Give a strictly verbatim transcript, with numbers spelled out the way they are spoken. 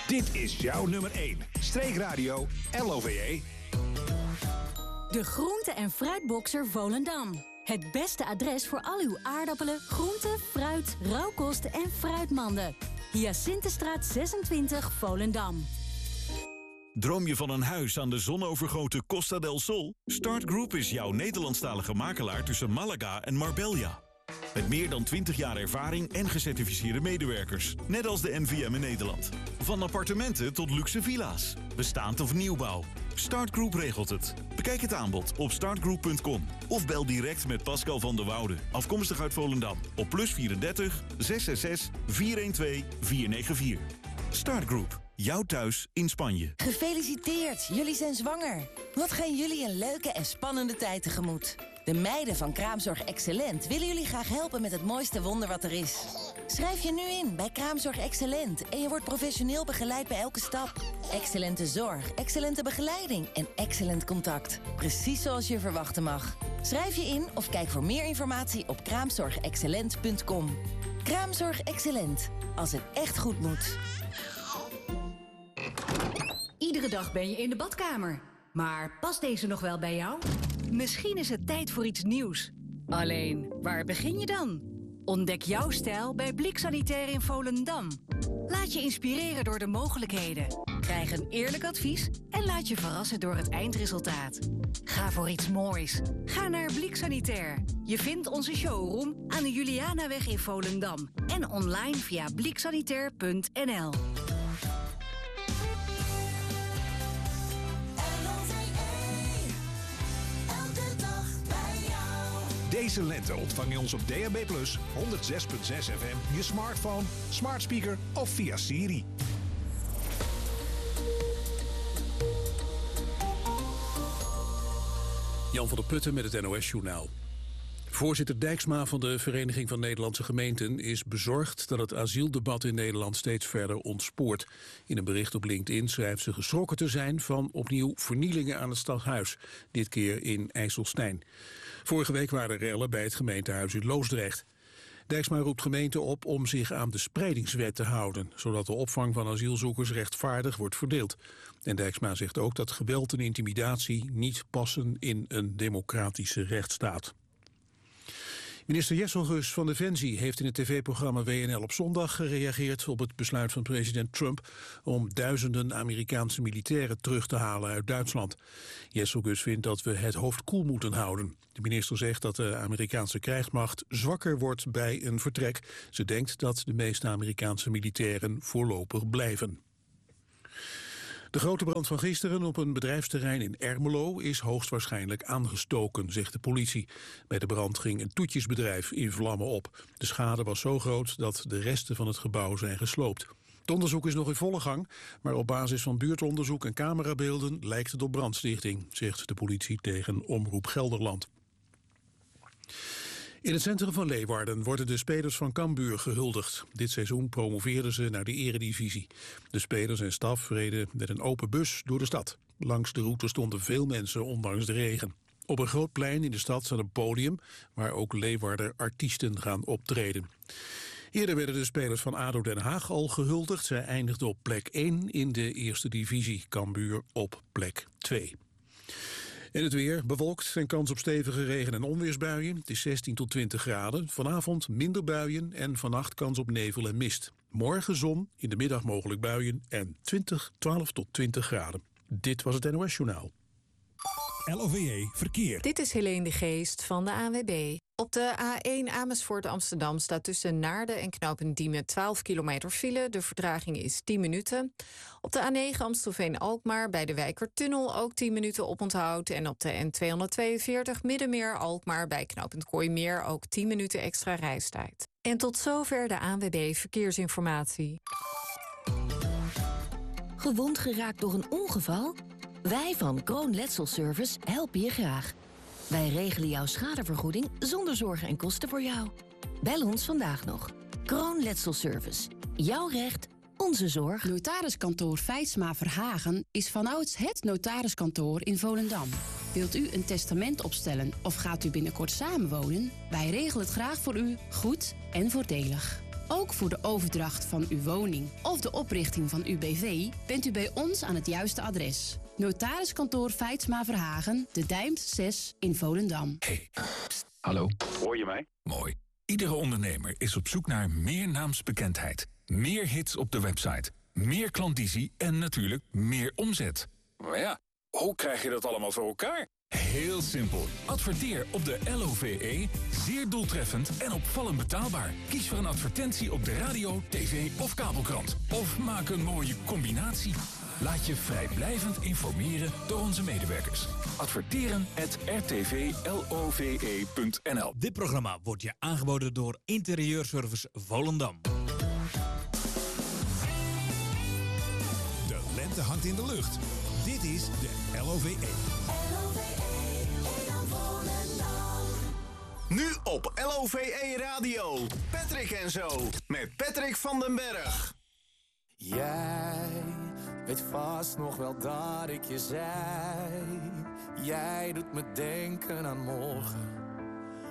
Dit is jouw nummer één. Streekradio L O V E. De groente- en fruitboxer Volendam. Het beste adres voor al uw aardappelen, groenten, fruit, rauwkost en fruitmanden. Hyacinthestraat zesentwintig, Volendam. Droom je van een huis aan de zonovergoten Costa del Sol? Start Group is jouw Nederlandstalige makelaar tussen Malaga en Marbella. Met meer dan twintig jaar ervaring en gecertificeerde medewerkers. Net als de N V M in Nederland. Van appartementen tot luxe villa's. Bestaand of nieuwbouw. Start Group regelt het. Bekijk het aanbod op startgroup punt com. Of bel direct met Pascal van der Woude. Afkomstig uit Volendam. Op plus vierendertig, zes zes zes, vier een twee, vier negen vier. Start Group. Jouw thuis in Spanje. Gefeliciteerd, jullie zijn zwanger. Wat gaan jullie een leuke en spannende tijd tegemoet. De meiden van Kraamzorg Excellent willen jullie graag helpen met het mooiste wonder wat er is. Schrijf je nu in bij Kraamzorg Excellent en je wordt professioneel begeleid bij elke stap. Excellente zorg, excellente begeleiding en excellent contact. Precies zoals je verwachten mag. Schrijf je in of kijk voor meer informatie op kraamzorg excellent punt com. Kraamzorg Excellent, als het echt goed moet. Iedere dag ben je in de badkamer. Maar past deze nog wel bij jou? Misschien is het tijd voor iets nieuws. Alleen, waar begin je dan? Ontdek jouw stijl bij Blik Sanitair in Volendam. Laat je inspireren door de mogelijkheden. Krijg een eerlijk advies en laat je verrassen door het eindresultaat. Ga voor iets moois. Ga naar Blik Sanitair. Je vindt onze showroom aan de Julianaweg in Volendam. En online via blik sanitair punt n l. Deze lente ontvang je ons op D A B plus, honderd zes komma zes F M, je smartphone, smart speaker of via Siri. Jan van der Putten met het N O S-journaal. Voorzitter Dijksma van de Vereniging van Nederlandse Gemeenten is bezorgd dat het asieldebat in Nederland steeds verder ontspoort. In een bericht op LinkedIn schrijft ze geschrokken te zijn van opnieuw vernielingen aan het stadhuis, dit keer in IJsselstein. Vorige week waren er rellen bij het gemeentehuis in Loosdrecht. Dijksma roept gemeenten op om zich aan de spreidingswet te houden, zodat de opvang van asielzoekers rechtvaardig wordt verdeeld. En Dijksma zegt ook dat geweld en intimidatie niet passen in een democratische rechtsstaat. Minister Jesselgus van Defensie heeft in het tv-programma W N L op zondag gereageerd op het besluit van president Trump om duizenden Amerikaanse militairen terug te halen uit Duitsland. Jesselgus vindt dat we het hoofd koel moeten houden. De minister zegt dat de Amerikaanse krijgsmacht zwakker wordt bij een vertrek. Ze denkt dat de meeste Amerikaanse militairen voorlopig blijven. De grote brand van gisteren op een bedrijfsterrein in Ermelo is hoogstwaarschijnlijk aangestoken, zegt de politie. Bij de brand ging een toetjesbedrijf in vlammen op. De schade was zo groot dat de resten van het gebouw zijn gesloopt. Het onderzoek is nog in volle gang, maar op basis van buurtonderzoek en camerabeelden lijkt het op brandstichting, zegt de politie tegen Omroep Gelderland. In het centrum van Leeuwarden worden de spelers van Cambuur gehuldigd. Dit seizoen promoveerden ze naar de eredivisie. De spelers en staf reden met een open bus door de stad. Langs de route stonden veel mensen, ondanks de regen. Op een groot plein in de stad staat een podium waar ook Leeuwarder artiesten gaan optreden. Eerder werden de spelers van A D O Den Haag al gehuldigd. Zij eindigden op plek één in de eerste divisie. Cambuur op plek twee. En het weer bewolkt en kans op stevige regen- en onweersbuien. Het is zestien tot twintig graden. Vanavond minder buien en vannacht kans op nevel en mist. Morgen zon, in de middag mogelijk buien en twintig, twaalf tot twintig graden. Dit was het N O S-journaal. L O V E Verkeer. Dit is Helene de Geest van de A N W B. Op de A één Amersfoort Amsterdam staat tussen Naarden en Knooppunt Diemen twaalf kilometer file. De vertraging is tien minuten. Op de A negen Amstelveen-Alkmaar bij de Wijkertunnel ook tien minuten oponthoud. En op de N tweehonderdtweeënveertig Middenmeer-Alkmaar bij Knooppunt Kooimeer ook tien minuten extra reistijd. En tot zover de A N W B Verkeersinformatie. Gewond geraakt door een ongeval? Wij van Kroon Letselservice helpen je graag. Wij regelen jouw schadevergoeding zonder zorgen en kosten voor jou. Bel ons vandaag nog. Kroon Letselservice. Jouw recht, onze zorg. Notariskantoor Feitsma Verhagen is vanouds het notariskantoor in Volendam. Wilt u een testament opstellen of gaat u binnenkort samenwonen? Wij regelen het graag voor u, goed en voordelig. Ook voor de overdracht van uw woning of de oprichting van uw B V bent u bij ons aan het juiste adres. Notariskantoor Feitsma Verhagen, De Dijmt zes in Volendam. Hey, pst, hallo. Hoor je mij? Mooi. Iedere ondernemer is op zoek naar meer naamsbekendheid. Meer hits op de website. Meer klandizie en natuurlijk meer omzet. Maar ja, hoe krijg je dat allemaal voor elkaar? Heel simpel. Adverteer op de L O V E. Zeer doeltreffend en opvallend betaalbaar. Kies voor een advertentie op de radio, tv of kabelkrant. Of maak een mooie combinatie. Laat je vrijblijvend informeren door onze medewerkers. Adverteren at r t v l o v e punt n l. Dit programma wordt je aangeboden door Interieurservice Volendam. De lente hangt in de lucht. Dit is de L O V E. Nu op L O V E Radio. Patrick en Zo. Met Patrick van den Berg. Jij weet vast nog wel dat ik je zei. Jij doet me denken aan morgen.